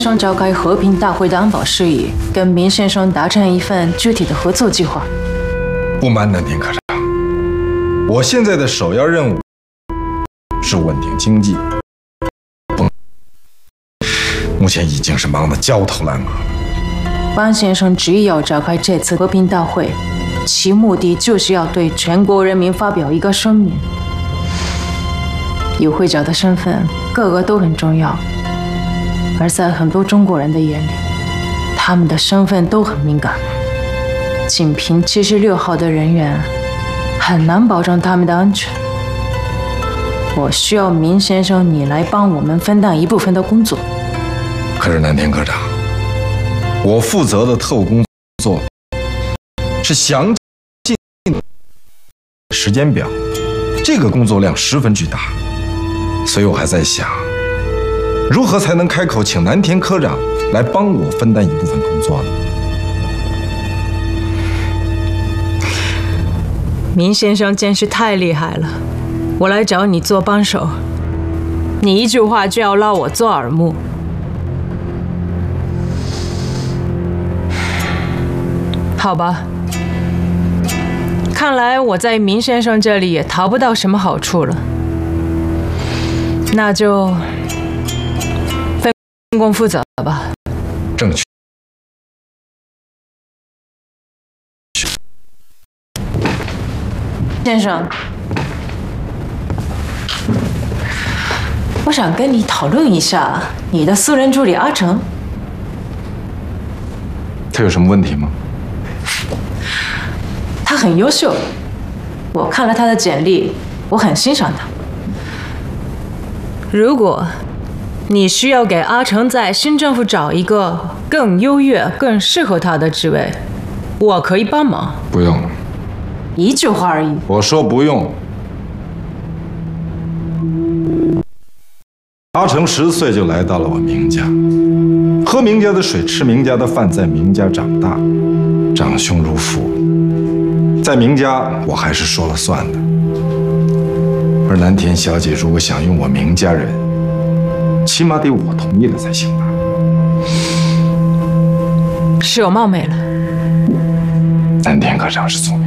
生召开和平大会的安保事宜，跟明先生达成一份具体的合作计划。 不瞒南田科长，我现在的首要任务是稳定经济，目前已经是忙得焦头烂额了。 班先生执意要召开这次和平大会，其目的就是要对全国人民发表一个声明。与会者的身份，个个都很重要。 而在很多中国人的眼里，他们的身份都很敏感。仅凭76号的人员，很难保证他们的安全。我需要明先生你来帮我们分担一部分的工作。 可是南田科长，我负责的特务工作是详尽时间表，这个工作量十分巨大，所以我还在想。 如何才能开口请南田科长来帮我分担一部分工作呢？ 明先生真是太厉害了，我来找你做帮手，你一句话就要拉我做耳目。好吧，看来我在明先生这里也讨不到什么好处了，那就。 分工负责吧。 正确。 先生，我想跟你讨论一下你的私人助理阿成。 他有什么问题吗？ 他很优秀，我看了他的简历，我很欣赏他。如果 你需要给阿成在新政府找一个更优越、更适合他的职位，我可以帮忙。 不用， 一句话而已。 我说不用。阿成10岁就来到了我明家，喝明家的水，吃明家的饭，在明家长大，长兄如父，在明家我还是说了算的。而南田小姐如果想用我明家人， 起码得我同意了才行吧？ 是我冒昧了。 南田科长是聪明。